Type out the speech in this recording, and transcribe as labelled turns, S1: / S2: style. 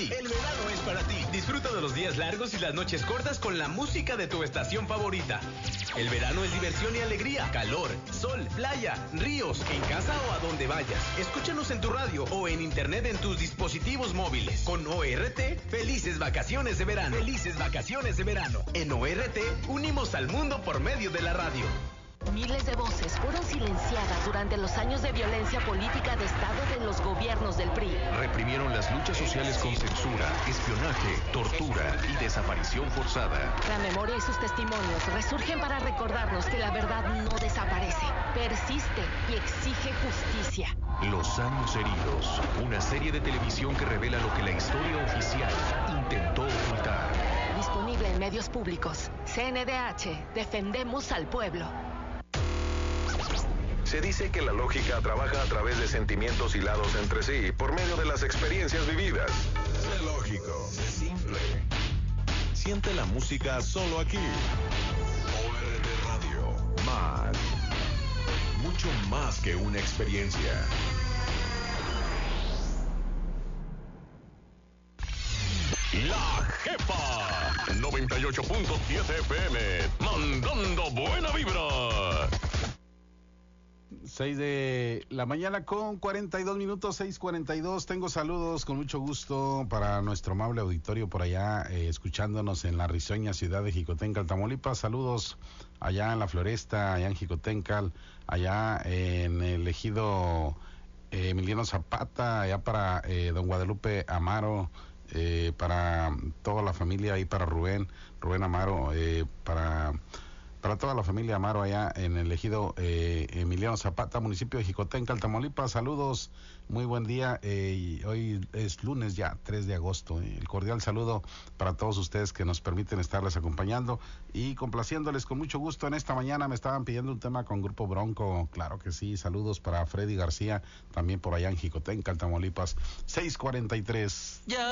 S1: ti. El verano es para ti. Disfruta de los días largos y las noches cortas con la música de tu estación favorita. El verano es diversión y alegría, calor, sol, playa, ríos, en casa o a donde vayas. Escúchanos en tu radio o en internet en tus dispositivos móviles. Con ORT, felices vacaciones de verano. Felices vacaciones de verano. En ORT, unimos al mundo por medio de la radio.
S2: Miles de voces fueron silenciadas durante los años de violencia política de Estado de los gobiernos del PRI.
S3: Reprimieron las luchas sociales con censura, espionaje, tortura y desaparición forzada.
S2: La memoria y sus testimonios resurgen para recordarnos que la verdad no desaparece, persiste y exige justicia.
S3: Los años heridos, una serie de televisión que revela lo que la historia oficial intentó ocultar.
S2: Disponible en medios públicos. CNDH, defendemos al pueblo.
S4: Se dice que la lógica trabaja a través de sentimientos hilados entre sí, por medio de las experiencias vividas.
S5: Sé lógico, sé simple. Siente la música solo aquí. ORT Radio. Más. Mucho más que una experiencia.
S4: La Jefa 98.7 FM, mandando buena vibra.
S6: 6 de la mañana con 42 minutos, 6:42. Tengo saludos con mucho gusto para nuestro amable auditorio por allá, escuchándonos en la risueña ciudad de Jicotencal, Tamaulipas. Saludos allá en la Floresta, allá en Jicotencal, allá en el ejido Emiliano Zapata, allá para don Guadalupe Amaro, para toda la familia, y para Rubén Amaro, para toda la familia Amaro allá en el ejido Emiliano Zapata, municipio de Jicotencal, Tamaulipas. Saludos, muy buen día. Hoy es lunes ya, 3 de agosto. El cordial saludo para todos ustedes que nos permiten estarles acompañando y complaciéndoles con mucho gusto. En esta mañana me estaban pidiendo un tema con Grupo Bronco, claro que sí. Saludos para Freddy García, también por allá en Jicotencal, Tamaulipas. 6:43.